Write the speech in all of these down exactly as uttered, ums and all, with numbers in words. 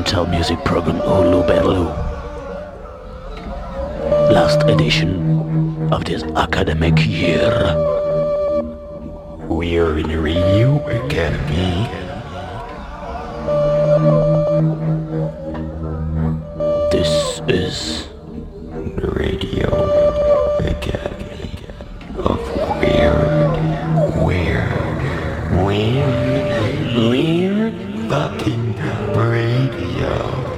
metal music program Hulu Bellu. Last edition of this academic year. We're in Radio Academy. This is the Radio Academy of Weird, Weird, Weird, Weird Fucking Radio.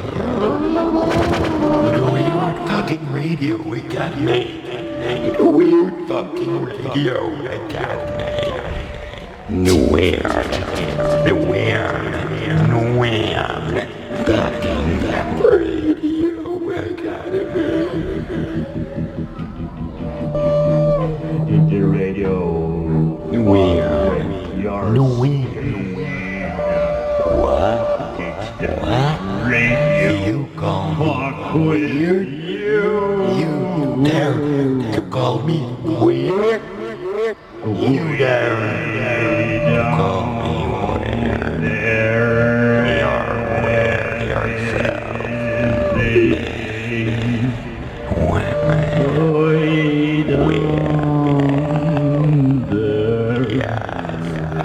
The Weird Fucking Radio Academy. The Weird Fucking Radio Academy. The Weird, the Weird, the Weird Fucking Radio Academy. The radio. Weird. No weird. What? What? Radio. You call Fuck me with weird? you. You dare to call me weird? You dare to call me